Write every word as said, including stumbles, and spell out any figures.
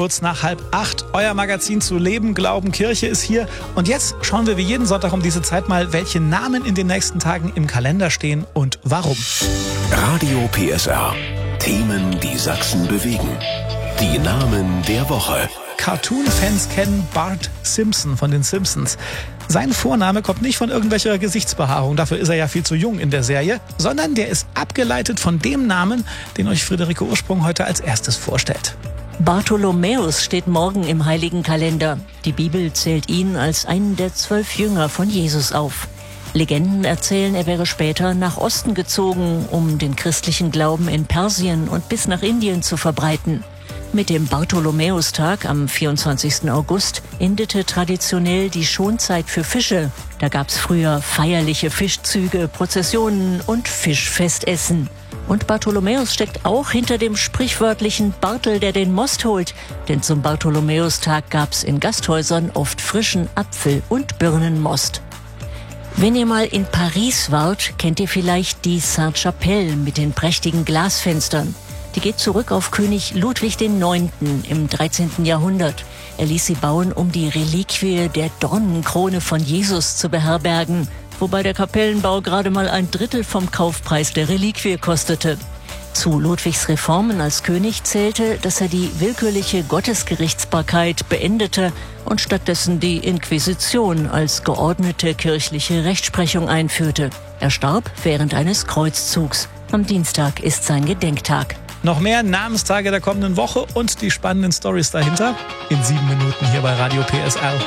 kurz nach halb acht. Euer Magazin zu Leben, Glauben, Kirche ist hier. Und jetzt schauen wir wie jeden Sonntag um diese Zeit mal, welche Namen in den nächsten Tagen im Kalender stehen und warum. Radio P S R. Themen, die Sachsen bewegen. Die Namen der Woche. Cartoon-Fans kennen Bart Simpson von den Simpsons. Sein Vorname kommt nicht von irgendwelcher Gesichtsbehaarung, dafür ist er ja viel zu jung in der Serie, sondern der ist abgeleitet von dem Namen, den euch Friederike Ursprung heute als erstes vorstellt. Bartholomäus steht morgen im Heiligen Kalender. Die Bibel zählt ihn als einen der zwölf Jünger von Jesus auf. Legenden erzählen, er wäre später nach Osten gezogen, um den christlichen Glauben in Persien und bis nach Indien zu verbreiten. Mit dem Bartholomäustag am vierundzwanzigsten August endete traditionell die Schonzeit für Fische. Da gab's früher feierliche Fischzüge, Prozessionen und Fischfestessen. Und Bartholomäus steckt auch hinter dem sprichwörtlichen Bartel, der den Most holt. Denn zum Bartholomäustag gab's in Gasthäusern oft frischen Apfel- und Birnenmost. Wenn ihr mal in Paris wart, kennt ihr vielleicht die Sainte-Chapelle mit den prächtigen Glasfenstern. Die geht zurück auf König Ludwig der Neunte im dreizehnten Jahrhundert. Er ließ sie bauen, um die Reliquie der Dornenkrone von Jesus zu beherbergen, wobei der Kapellenbau gerade mal ein Drittel vom Kaufpreis der Reliquie kostete. Zu Ludwigs Reformen als König zählte, dass er die willkürliche Gottesgerichtsbarkeit beendete und stattdessen die Inquisition als geordnete kirchliche Rechtsprechung einführte. Er starb während eines Kreuzzugs. Am Dienstag ist sein Gedenktag. Noch mehr Namenstage der kommenden Woche und die spannenden Storys dahinter in sieben Minuten hier bei Radio P S R.